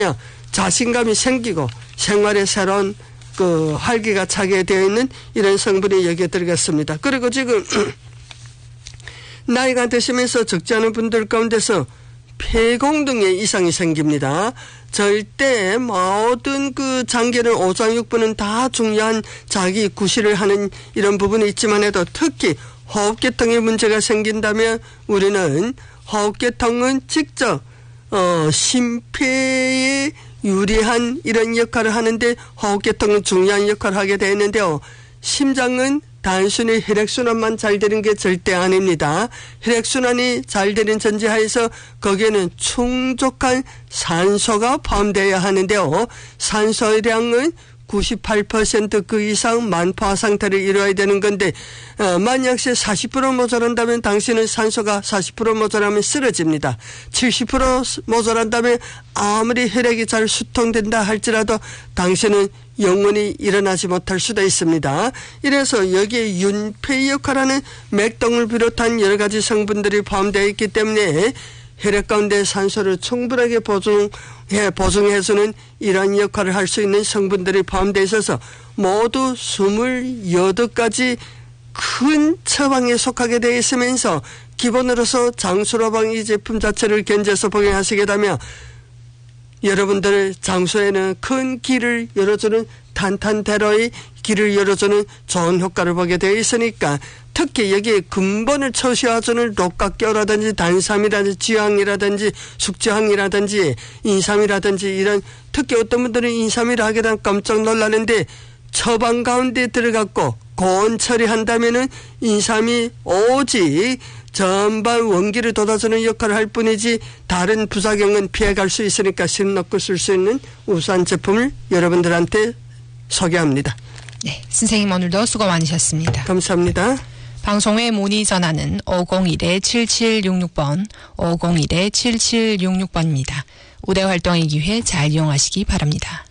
자신감이 생기고 생활에 새로운 그 활기가 차게 되어 있는 이런 성분이 여기에 들어갔습니다. 그리고 지금 나이가 드시면서 적지 않은 분들 가운데서 폐공 등의 이상이 생깁니다. 절대 모든 그 장기는 오장육부는 다 중요한 자기 구실을 하는 이런 부분이 있지만 해도 특히 호흡계통에 문제가 생긴다면 우리는 호흡계통은 직접 심폐에 유리한 이런 역할을 하는데 호흡계통은 중요한 역할을 하게 되어 있는데요. 심장은 단순히 혈액순환만 잘 되는 게 절대 아닙니다. 혈액순환이 잘 되는 전제하에서 거기에는 충족한 산소가 포함되어야 하는데요. 산소량은 98% 그 이상 만포화 상태를 이루어야 되는 건데 만약 40% 모자란다면 당신은 산소가 40% 모자라면 쓰러집니다. 70% 모자란다면 아무리 혈액이 잘 수통된다 할지라도 당신은 영원히 일어나지 못할 수도 있습니다. 이래서 여기에 윤폐 역할하는 맥동을 비롯한 여러 가지 성분들이 포함되어 있기 때문에 혈액 가운데 산소를 충분하게 보증해주는 이러한 역할을 할 수 있는 성분들이 포함되어 있어서 모두 28가지 큰 처방에 속하게 되어 있으면서 기본으로서 장수로방 이 제품 자체를 견제해서 복용하시게 되면 여러분들 장소에는 큰 길을 열어주는 탄탄대로의 길을 열어주는 좋은 효과를 보게 되어 있으니까 특히 여기에 근본을 처시해주는 록각교라든지 단삼이라든지 지황이라든지 숙지황이라든지 인삼이라든지 이런 특히 어떤 분들은 인삼이라 하게 되면 깜짝 놀라는데 처방 가운데 들어갔고 고온 처리한다면은 인삼이 오직 전반 원기를 돋아주는 역할을 할 뿐이지 다른 부작용은 피해갈 수 있으니까 신놓고 쓸 수 있는 우수한 제품을 여러분들한테 소개합니다. 네, 선생님 오늘도 수고 많으셨습니다. 감사합니다. 방송에 문의 전화는 501-7766번, 501-7766번입니다. 우대 활동의 기회 잘 이용하시기 바랍니다.